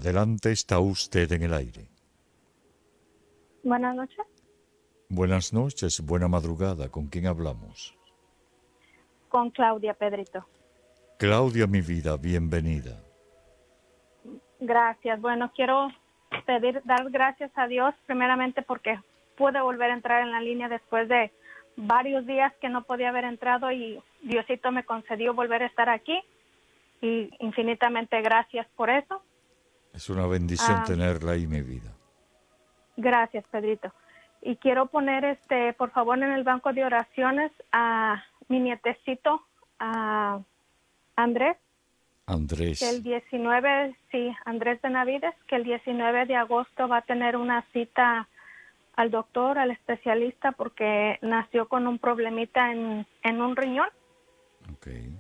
Adelante, está usted en el aire. Buenas noches. Buenas noches, buena madrugada. ¿Con quién hablamos? Con Claudia, Pedrito. Claudia, mi vida, bienvenida. Gracias. Bueno, quiero dar gracias a Dios primeramente porque pude volver a entrar en la línea después de varios días que no podía haber entrado y Diosito me concedió volver a estar aquí y infinitamente gracias por eso. Es una bendición tenerla ahí, mi vida. Gracias, Pedrito. Y quiero poner, por favor, en el banco de oraciones a mi nietecito, a Andrés. Andrés. Que el 19, sí, Andrés Benavides, que el 19 de agosto va a tener una cita al doctor, al especialista, porque nació con un problemita en un riñón. Okay.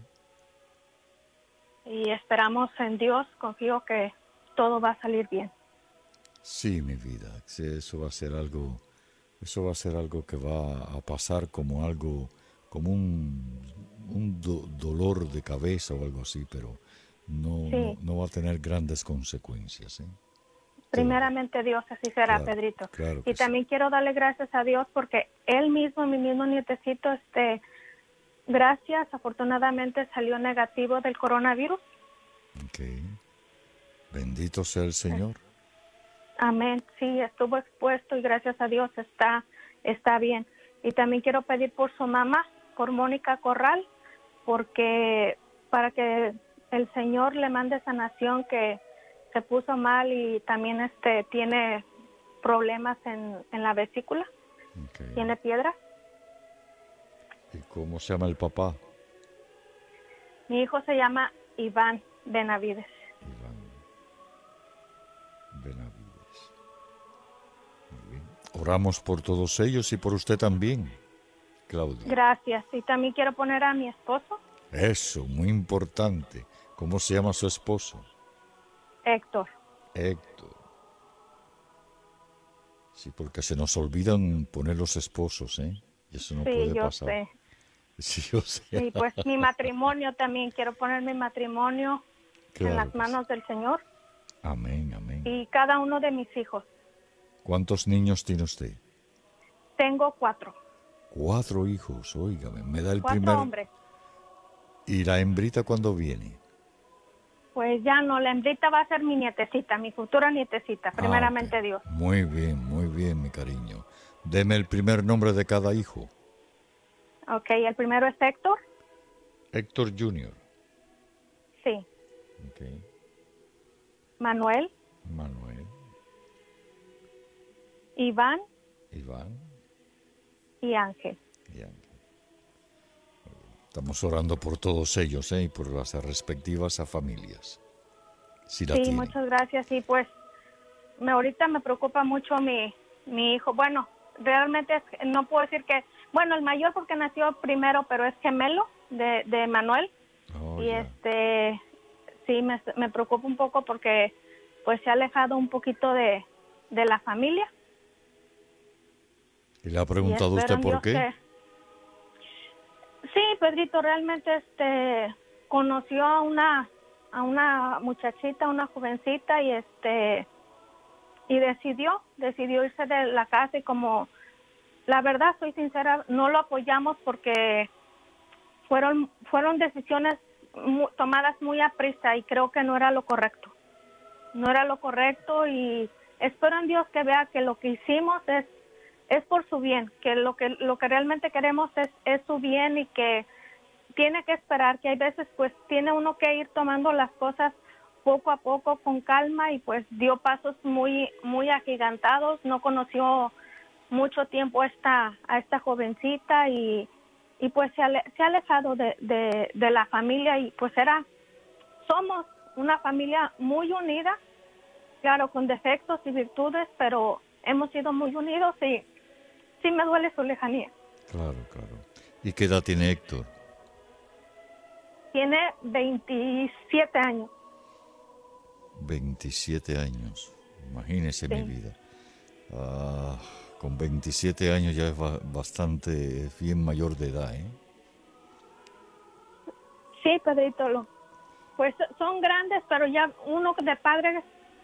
Y esperamos en Dios, confío que todo va a salir bien. Sí, mi vida, eso va a ser algo que va a pasar como algo, como un dolor de cabeza o algo así, pero no va a tener grandes consecuencias, ¿eh? Primeramente Dios, así será, Claro, Pedrito. claro Y también sí. quiero darle gracias a Dios porque él mismo, mi mismo nietecito, gracias, afortunadamente salió negativo del coronavirus. Okay. Bendito sea el Señor. Amén, sí, estuvo expuesto y gracias a Dios está bien. Y también quiero pedir por su mamá, por Mónica Corral, porque para que el Señor le mande sanación, que se puso mal y también tiene problemas en la vesícula, Okay. tiene piedras. ¿Y cómo se llama el papá? Mi hijo se llama Iván Benavides. Iván Benavides. Muy bien. Oramos por todos ellos y por usted también, Claudia. Gracias. Y también quiero poner a mi esposo. Eso, muy importante. ¿Cómo se llama su esposo? Héctor. Héctor. Sí, porque se nos olvidan poner los esposos, ¿eh? Y eso no puede pasar. Sé. Sí, o sea. Y pues mi matrimonio también, quiero poner mi matrimonio en las manos del Señor. Amén, amén. Y cada uno de mis hijos. ¿Cuántos niños tiene usted? Tengo 4. 4 hijos, óigame, me da el 4 primer... hombres. ¿Y la hembrita cuándo viene? Pues ya no, la hembrita va a ser mi nietecita, mi futura nietecita, primeramente Okay. Dios. Muy bien, mi cariño. Deme el primer nombre de cada hijo. Ok, el primero es Héctor. Héctor Jr. Sí. Okay. Manuel. Manuel. Iván. Iván. Y Ángel. Estamos orando por todos ellos, y por las respectivas familias. Si la sí, tienen. Muchas gracias. Y pues ahorita me preocupa mucho mi hijo. Bueno, realmente no puedo decir que... Bueno, el mayor porque nació primero, pero es gemelo de Manuel. Y sí, me preocupa un poco porque pues se ha alejado un poquito de la familia. ¿Y le ha preguntado usted por qué? Sí, Pedrito, realmente conoció a una muchachita, una jovencita y decidió irse de la casa y como la verdad soy sincera, no lo apoyamos porque fueron decisiones tomadas muy a prisa y creo que no era lo correcto. No era lo correcto y espero en Dios que vea que lo que hicimos es por su bien, que lo que realmente queremos es su bien y que tiene que esperar, que hay veces pues tiene uno que ir tomando las cosas poco a poco con calma y pues dio pasos muy agigantados, no conoció mucho tiempo a esta jovencita y pues se ha alejado de la familia y pues somos una familia muy unida, claro, con defectos y virtudes, pero hemos sido muy unidos y sí me duele su lejanía. Claro. ¿Y qué edad tiene Héctor? Tiene 27 años. 27 años, imagínese sí. mi vida. Con 27 años ya es bastante bien mayor de edad, ¿eh? Sí, Pedrito, pues son grandes, pero ya uno de padres